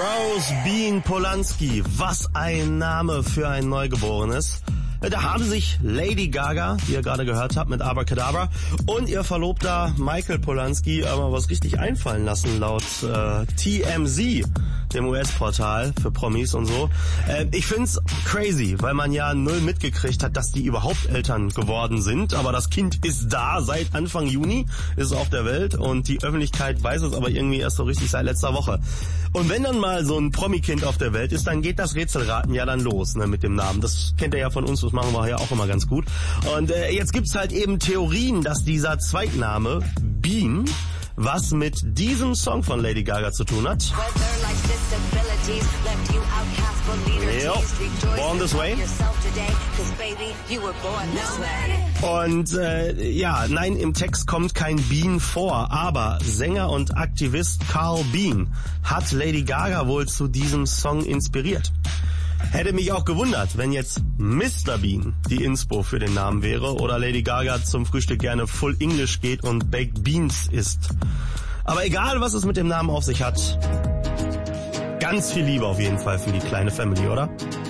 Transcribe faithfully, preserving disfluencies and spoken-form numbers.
Rose Bean Polanski, was ein Name für ein Neugeborenes. Da haben sich Lady Gaga, die ihr gerade gehört habt, mit Abracadabra und ihr Verlobter Michael Polanski aber was richtig einfallen lassen, laut äh, T M Z, dem U S-Portal für Promis und so. Äh, ich find's crazy, weil man ja null mitgekriegt hat, dass die überhaupt Eltern geworden sind. Aber das Kind ist da seit Anfang Juni, ist auf der Welt und die Öffentlichkeit weiß es aber irgendwie erst so richtig seit letzter Woche. Und wenn dann mal so ein Promi-Kind auf der Welt ist, dann geht das Rätselraten ja dann los, ne, mit dem Namen. Das kennt ihr ja von uns, das machen wir ja auch immer ganz gut. Und äh, jetzt gibt's halt eben Theorien, dass dieser Zweitname Bean was mit diesem Song von Lady Gaga zu tun hat. Jo, Born This Way. Und äh, ja, nein, im Text kommt kein Bean vor, aber Sänger und Aktivist Carl Bean hat Lady Gaga wohl zu diesem Song inspiriert. Hätte mich auch gewundert, wenn jetzt Mister Bean die Inspo für den Namen wäre oder Lady Gaga zum Frühstück gerne Full English geht und Baked Beans isst. Aber egal, was es mit dem Namen auf sich hat, ganz viel Liebe auf jeden Fall für die kleine Family, oder?